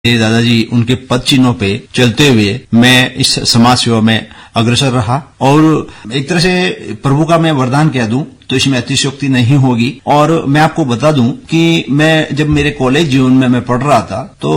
मेरे दादाजी उनके पद चिन्हों पे चलते हुए मैं इस समाज सेवा में अग्रसर रहा और एक तरह से प्रभु का मैं वरदान कह दूं तो इसमें अतिशयोक्ति नहीं होगी। और मैं आपको बता दूं कि मैं जब मेरे कॉलेज जीवन में मैं पढ़ रहा था तो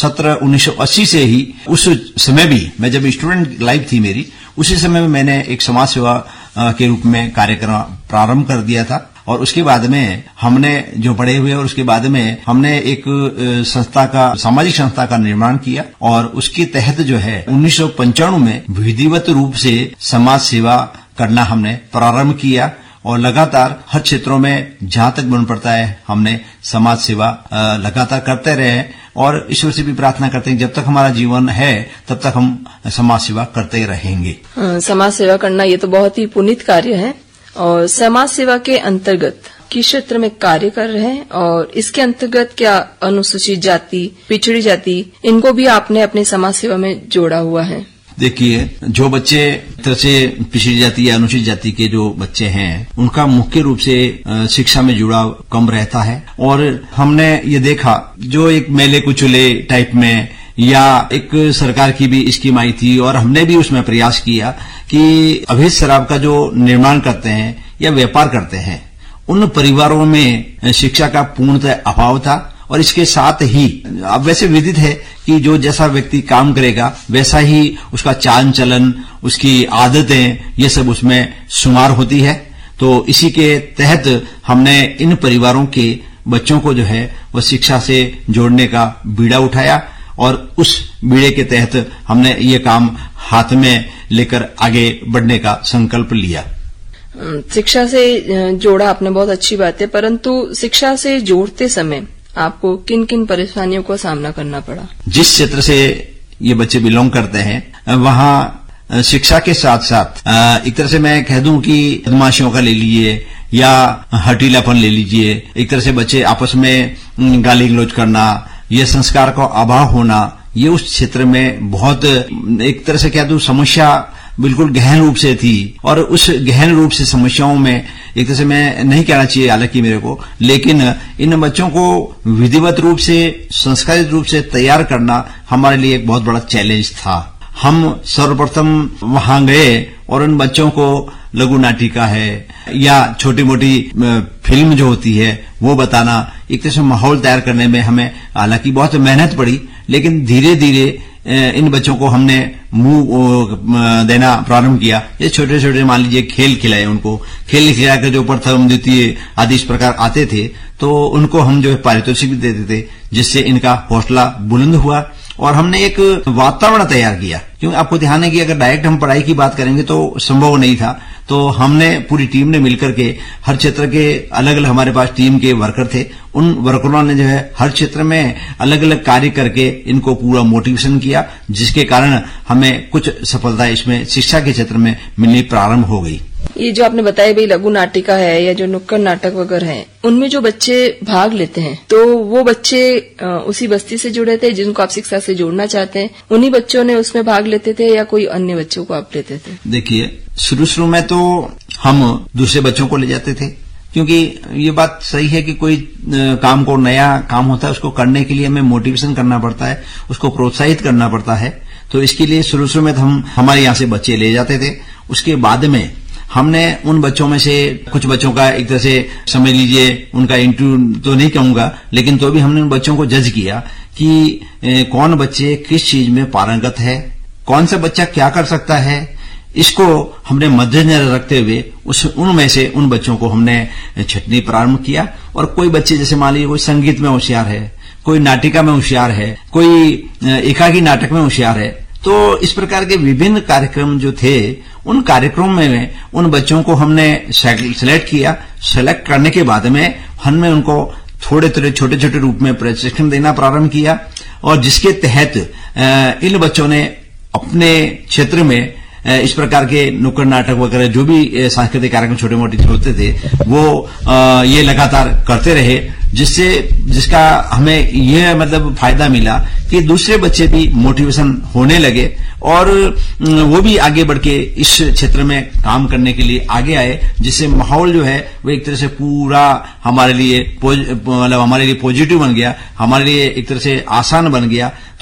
1980 से ही उस समय भी मैं जब स्टूडेंट लाइफ थी मेरी, उसी समय में मैंने एक समाज सेवा के रूप में कार्य करना प्रारंभ कर दिया था। और उसके बाद में हमने जो पढ़े हुए और उसके बाद में हमने एक संस्था का, सामाजिक संस्था का निर्माण किया और उसके तहत जो है 1995 में विधिवत रूप से समाज सेवा करना हमने प्रारंभ किया और लगातार हर क्षेत्रों में जहां तक बन पड़ता है हमने समाज सेवा लगातार करते रहे और ईश्वर से भी प्रार्थना करते हैं जब तक हमारा जीवन है तब तक हम समाज सेवा करते रहेंगे। समाज सेवा करना ये तो बहुत ही पुनीत कार्य है और समाज सेवा के अंतर्गत किस क्षेत्र में कार्य कर रहे हैं और इसके अंतर्गत क्या अनुसूचित जाति, पिछड़ी जाति, इनको भी आपने अपने समाज सेवा में जोड़ा हुआ है? देखिए, जो बच्चे तरह से पिछड़ी जाति या अनुसूचित जाति के जो बच्चे हैं उनका मुख्य रूप से शिक्षा में जुड़ाव कम रहता है और हमने ये देखा जो एक मेले कुचले टाइप में या एक सरकार की भी स्कीम आई थी और हमने भी उसमें प्रयास किया कि अवैध शराब का जो निर्माण करते हैं या व्यापार करते हैं उन परिवारों में शिक्षा का पूर्णतः अभाव था। और इसके साथ ही अब वैसे विदित है कि जो जैसा व्यक्ति काम करेगा वैसा ही उसका चाल चलन, उसकी आदतें, ये सब उसमें शुमार होती है। तो इसी के तहत हमने इन परिवारों के बच्चों को जो है वो शिक्षा से जोड़ने का बीड़ा उठाया और उस बीड़े के तहत हमने ये काम हाथ में लेकर आगे बढ़ने का संकल्प लिया। शिक्षा से जोड़ा आपने, बहुत अच्छी बात है, परंतु शिक्षा से जोड़ते समय आपको किन किन परेशानियों का सामना करना पड़ा? जिस क्षेत्र से ये बच्चे बिलोंग करते हैं वहां शिक्षा के साथ साथ एक तरह से मैं कह दूं कि बदमाशियों का ले लीजिए या हठीलापन ले लीजिए, एक तरह से बच्चे आपस में गाली गलौज करना, ये संस्कार का अभाव होना, ये उस क्षेत्र में बहुत एक तरह से कह दूं समस्या बिल्कुल गहन रूप से थी। और उस गहन रूप से समस्याओं में एक तरह से मैं नहीं कहना चाहिए हालांकि मेरे को, लेकिन इन बच्चों को विधिवत रूप से, संस्कारित रूप से तैयार करना हमारे लिए एक बहुत बड़ा चैलेंज था। हम सर्वप्रथम वहां गए और उन बच्चों को लघु नाटिका है या छोटी मोटी फिल्म जो होती है वो बताना, एक तरह से माहौल तैयार करने में हमें हालांकि बहुत मेहनत पड़ी, लेकिन धीरे धीरे इन बच्चों को हमने मुंह देना प्रारंभ किया। ये छोटे छोटे मान लीजिए खेल खिलाए, उनको खेल खिलाकर जो प्रथम द्वितीय आदि इस प्रकार आते थे तो उनको हम जो है पारितोषिक भी देते थे जिससे इनका हौसला बुलंद हुआ और हमने एक वातावरण तैयार किया। क्योंकि आपको ध्यान है कि अगर डायरेक्ट हम पढ़ाई की बात करेंगे तो संभव नहीं था, तो हमने पूरी टीम ने मिलकर के हर क्षेत्र के अलग अलग हमारे पास टीम के वर्कर थे, उन वर्करों ने जो है हर क्षेत्र में अलग अलग कार्य करके इनको पूरा मोटिवेशन किया, जिसके कारण हमें कुछ सफलता इसमें शिक्षा के क्षेत्र में मिलनी प्रारंभ हो गई। ये जो आपने बताया भाई लघु नाटिका है या जो नुक्कड़ नाटक वगैरह है, उनमें जो बच्चे भाग लेते हैं तो वो बच्चे उसी बस्ती से जुड़े थे जिनको आप शिक्षा से जोड़ना चाहते हैं, उन्हीं बच्चों ने उसमें भाग लेते थे या कोई अन्य बच्चों को आप लेते थे? देखिए, शुरू में तो हम दूसरे बच्चों को ले जाते थे, क्योंकि ये बात सही है कि कोई काम को, नया काम होता है उसको करने के लिए हमें मोटिवेशन करना पड़ता है, उसको प्रोत्साहित करना पड़ता है। तो इसके लिए शुरू में हम हमारे यहाँ से बच्चे ले जाते थे। उसके बाद में हमने उन बच्चों में से कुछ बच्चों का एक तरह से समझ लीजिए उनका इंटरव्यू तो नहीं कहूंगा, लेकिन तो भी हमने उन बच्चों को जज किया कि कौन बच्चे किस चीज में पारंगत है, कौन सा बच्चा क्या कर सकता है। इसको हमने मद्देनजर रखते हुए उनमें से उन बच्चों को हमने छंटनी प्रारंभ किया। और कोई बच्चे जैसे मान लीजिए कोई संगीत में होशियार है, कोई नाटिका में होशियार है, कोई एकाकी नाटक में होशियार है, तो इस प्रकार के विभिन्न कार्यक्रम जो थे उन कार्यक्रमों में उन बच्चों को हमने सेलेक्ट किया। सेलेक्ट करने के बाद में हमने उनको थोड़े थोड़े छोटे छोटे रूप में प्रशिक्षण देना प्रारंभ किया और जिसके तहत इन बच्चों ने अपने क्षेत्र में इस प्रकार के नुक्कड़ नाटक वगैरह जो भी सांस्कृतिक कार्यक्रम छोटे मोटे होते थे वो ये लगातार करते रहे, जिसका हमें यह मतलब फायदा मिला कि दूसरे बच्चे भी मोटिवेशन होने लगे और वो भी आगे बढ़ के इस क्षेत्र में काम करने के लिए आगे आए, जिससे माहौल जो है वो एक तरह से पूरा हमारे लिए मतलब हमारे लिए पॉजिटिव बन गया, हमारे लिए एक तरह से आसान बन गया।